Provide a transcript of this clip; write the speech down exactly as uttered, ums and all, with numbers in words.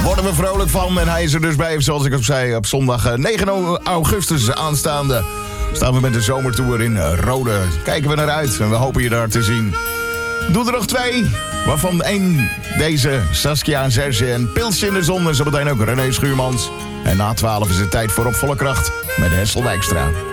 Worden we vrolijk van. En hij is er dus bij, zoals ik al zei, op zondag negen augustus aanstaande. Staan we met de zomertour in Rode. Kijken we naar uit en we hopen je daar te zien. Doe er nog twee, waarvan één deze Saskia en Serge en Pilsje in de Zon. En zo meteen ook René Schuurmans. En na twaalf is het tijd voor Op Volle Kracht met Hessel Wijkstra.